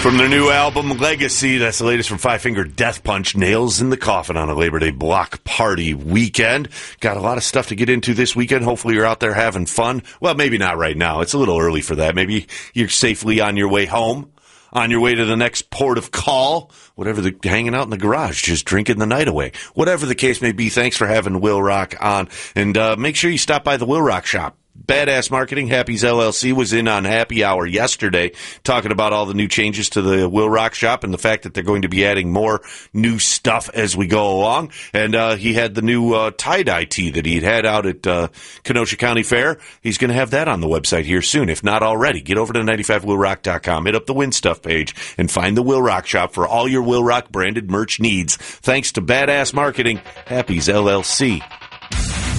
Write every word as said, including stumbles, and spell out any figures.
From their new album, Legacy, that's the latest from Five Finger Death Punch, nails in the coffin on a Labor Day block party weekend. Got a lot of stuff to get into this weekend. Hopefully you're out there having fun. Well, maybe not right now. It's a little early for that. Maybe you're safely on your way home, on your way to the next port of call, whatever, the hanging out in the garage, just drinking the night away. Whatever the case may be, thanks for having Will Rock on. And uh, make sure you stop by the Will Rock shop. Badass Marketing, Happy's L L C, was in on Happy Hour yesterday talking about all the new changes to the Will Rock shop and the fact that they're going to be adding more new stuff as we go along. And uh, he had the new uh, tie-dye tee that he'd had out at uh, Kenosha County Fair. He's going to have that on the website here soon, if not already. Get over to ninety-five will rock dot com, hit up the Win Stuff page, and find the Will Rock shop for all your Will Rock branded merch needs. Thanks to Badass Marketing, Happy's L L C.